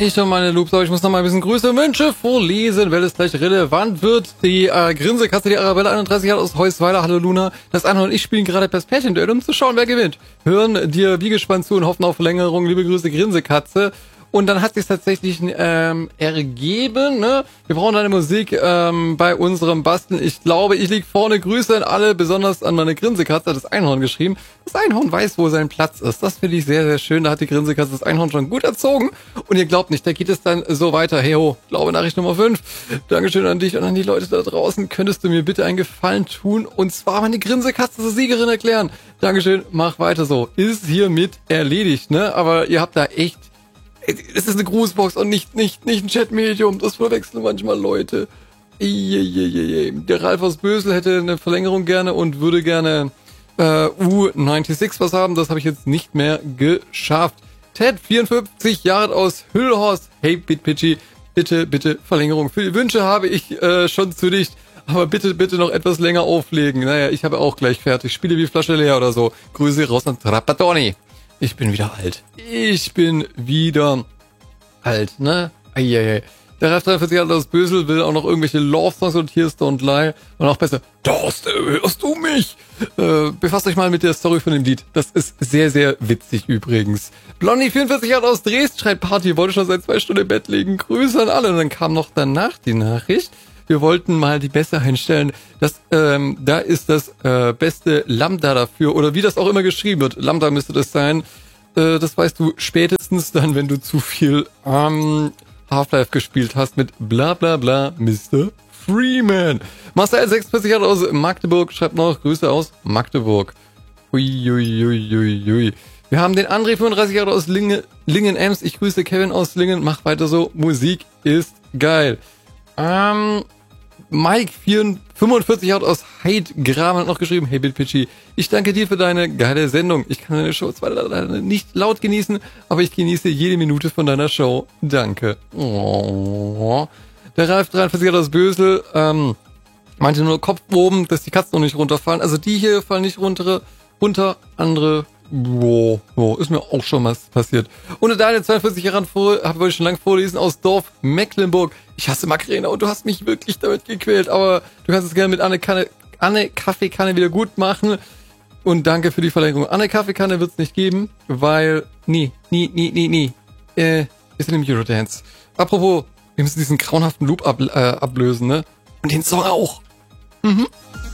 Ich und meine Loops, aber ich muss noch mal ein bisschen Grüße und Wünsche vorlesen, weil es gleich relevant wird. Die Grinsekatze, die Arabella 31 hat aus Heusweiler. Hallo Luna. Das Anna und ich spielen gerade das Pärchenduell, um zu schauen, wer gewinnt. Hören dir wie gespannt zu und hoffen auf Verlängerung. Liebe Grüße, Grinsekatze. Und dann hat sich tatsächlich ergeben, ne? Wir brauchen eine Musik bei unserem Basteln. Ich glaube, ich lieg vorne. Grüße an alle, besonders an meine Grinsekatze, hat das Einhorn geschrieben. Das Einhorn weiß, wo sein Platz ist. Das finde ich sehr, sehr schön. Da hat die Grinsekatze das Einhorn schon gut erzogen. Und ihr glaubt nicht, da geht es dann so weiter. Hey ho, glaube Nachricht Nummer 5. Dankeschön an dich und an die Leute da draußen. Könntest du mir bitte einen Gefallen tun und zwar meine Grinsekatze zur Siegerin erklären? Dankeschön, mach weiter so. Ist hiermit erledigt, ne? Aber ihr habt da echt... Es ist eine Grußbox und nicht ein Chatmedium. Das verwechseln manchmal Leute. Der Ralf aus Bösel hätte eine Verlängerung gerne und würde gerne U96 was haben. Das habe ich jetzt nicht mehr geschafft. Ted, 54 Jahre aus Hüllhorst. Hey, Bitpitchy, bitte Verlängerung. Für die Wünsche habe ich schon zu dicht. Aber bitte noch etwas länger auflegen. Naja, ich habe auch gleich fertig. Spiele wie Flasche leer oder so. Grüße raus an Trapattoni. Ich bin wieder alt. Ne? Eieiei. Der Ralf 43 aus Bösel will auch noch irgendwelche Love-Songs und Tears Don't Lie. Und auch besser, hörst du mich? Befasst euch mal mit der Story von dem Lied. Das ist sehr, sehr witzig übrigens. Blondie 44 aus Dresden schreibt Party, wollte schon seit 2 Stunden im Bett liegen. Grüße an alle. Und dann kam noch danach die Nachricht. Wir wollten mal die Bässe einstellen. Da ist das beste Lambda dafür. Oder wie das auch immer geschrieben wird. Lambda müsste das sein. Das weißt du spätestens dann, wenn du zu viel Half-Life gespielt hast mit bla bla bla Mr. Freeman. Master L46 hat aus Magdeburg, schreibt noch Grüße aus Magdeburg. Uiuiuiui. Wir haben den André 35 Jahre aus Lingen-Ems. Ich grüße Kevin aus Lingen. Mach weiter so. Musik ist geil. Mike 45 Jahre aus Heidgraben hat noch geschrieben. Hey Bitpitchy, ich danke dir für deine geile Sendung. Ich kann deine Show zwar leider nicht laut genießen, aber ich genieße jede Minute von deiner Show. Danke. Oh. Der Ralf 43 Jahre aus Bösel meinte nur Kopf oben, dass die Katzen noch nicht runterfallen. Also die hier fallen nicht runter, andere... ist mir auch schon was passiert. Und der Daniel 42 Jahre wollte ich schon lange vorlesen, aus Dorf Mecklenburg. Ich hasse Makrena und du hast mich wirklich damit gequält, aber du kannst es gerne mit Anne Kaffeekanne wieder gut machen. Und danke für die Verlängerung. Anne Kaffeekanne wird es nicht geben, weil nie. Ist in dem Eurodance. Apropos, wir müssen diesen grauenhaften Loop ablösen, ne? Und den Song auch.